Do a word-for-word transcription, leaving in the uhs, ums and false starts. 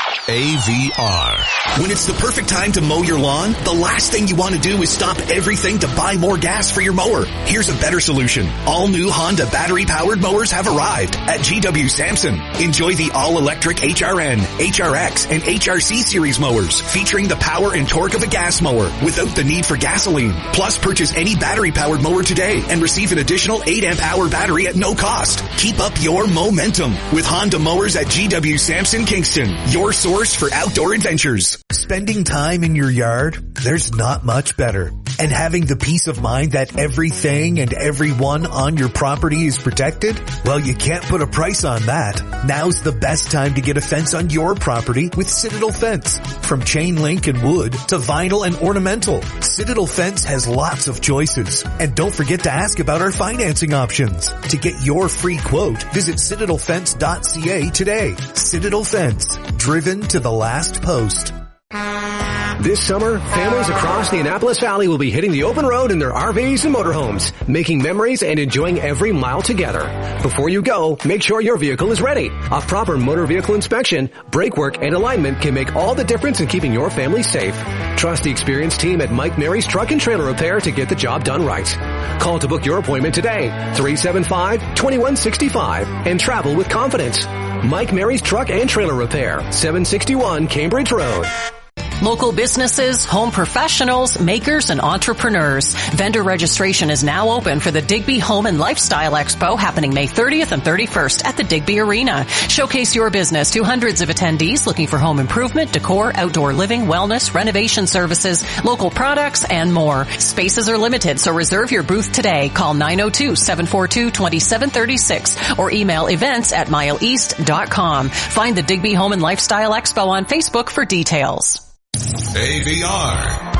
A V R. When it's the perfect time to mow your lawn, the last thing you want to do is stop everything to buy more gas for your mower. Here's a better solution. All new Honda battery-powered mowers have arrived at G W Sampson. Enjoy the all-electric H R N, H R X, and H R C series mowers featuring the power and torque of a gas mower without the need for gasoline. Plus, purchase any battery-powered mower today and receive an additional eight amp hour battery at no cost. Keep up your momentum with Honda mowers at G W Sampson Kingston, your source for outdoor adventures. Spending time in your yard, there's not much better. And having the peace of mind that everything and everyone on your property is protected? Well, you can't put a price on that. Now's the best time to get a fence on your property with Citadel Fence. From chain link and wood to vinyl and ornamental, Citadel Fence has lots of choices. And don't forget to ask about our financing options. To get your free quote, visit citadel fence dot c a today. Citadel Fence, driven to the last post. This summer, families across the Annapolis Valley will be hitting the open road in their R Vs and motorhomes, making memories and enjoying every mile together. Before you go, make sure your vehicle is ready. A proper motor vehicle inspection, brake work, and alignment can make all the difference in keeping your family safe. Trust the experienced team at Mike Mary's Truck and Trailer Repair to get the job done right. Call to book your appointment today, three seven five, two one six five, and travel with confidence. Mike Mary's Truck and Trailer Repair, seven sixty-one Cambridge Road. Local businesses, home professionals, makers, and entrepreneurs. Vendor registration is now open for the Digby Home and Lifestyle Expo happening May thirtieth and thirty-first at the Digby Arena. Showcase your business to hundreds of attendees looking for home improvement, decor, outdoor living, wellness, renovation services, local products, and more. Spaces are limited, so reserve your booth today. Call nine oh two, seven four two, two seven three six or email events at mile east dot com. Find the Digby Home and Lifestyle Expo on Facebook for details. A V R.